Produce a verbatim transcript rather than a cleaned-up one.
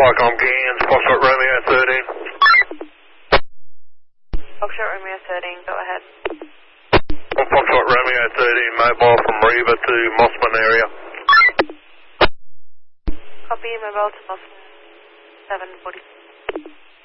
Wycombe Gaines, Foxtrot Romeo thirteen. Foxtrot Romeo thirteen, go ahead. Foxtrot Romeo thirteen, mobile from Reba to Mossman area. Copy, mobile to Mossman, seven forty.